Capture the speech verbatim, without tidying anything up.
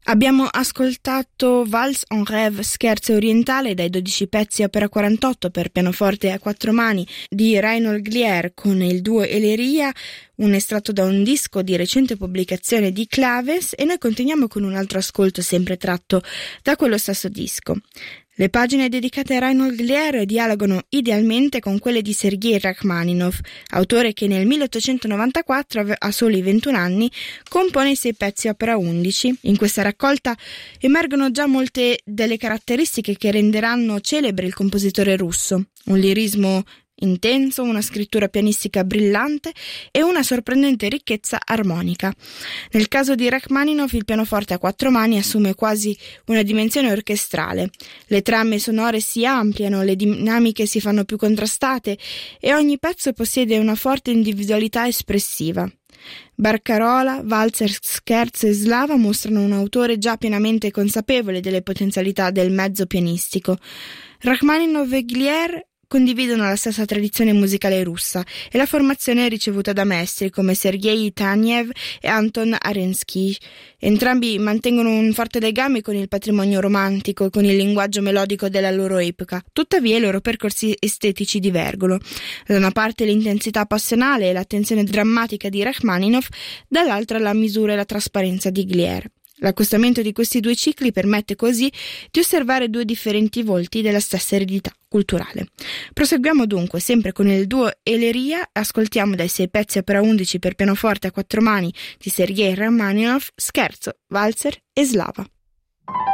Abbiamo ascoltato Valse en rêve, scherzo orientale, dai dodici pezzi opera quarantotto per pianoforte a quattro mani di Reinhold Glier con il duo Eleria, un estratto da un disco di recente pubblicazione di Claves, e noi continuiamo con un altro ascolto sempre tratto da quello stesso disco. Le pagine dedicate a Reinhold Glier dialogano idealmente con quelle di Sergei Rachmaninov, autore che nel milleottocentonovantaquattro, a soli ventuno anni, compone i sei pezzi opera undici. In questa raccolta emergono già molte delle caratteristiche che renderanno celebre il compositore russo: un lirismo intenso, una scrittura pianistica brillante e una sorprendente ricchezza armonica. Nel caso di Rachmaninov il pianoforte a quattro mani assume quasi una dimensione orchestrale. Le trame sonore si ampliano, le dinamiche si fanno più contrastate e ogni pezzo possiede una forte individualità espressiva. Barcarola, Walzer, Scherzo e Slava mostrano un autore già pienamente consapevole delle potenzialità del mezzo pianistico. Rachmaninov e Glier condividono la stessa tradizione musicale russa e la formazione è ricevuta da maestri come Sergei Tanev e Anton Arensky. Entrambi mantengono un forte legame con il patrimonio romantico e con il linguaggio melodico della loro epoca. Tuttavia i loro percorsi estetici divergono. Da una parte l'intensità passionale e l'attenzione drammatica di Rachmaninov, dall'altra la misura e la trasparenza di Glier. L'accostamento di questi due cicli permette così di osservare due differenti volti della stessa eredità culturale. Proseguiamo dunque sempre con il duo Eleria, ascoltiamo dai sei pezzi opera undici per pianoforte a quattro mani di Sergei Rachmaninov Scherzo, Walzer e Slava.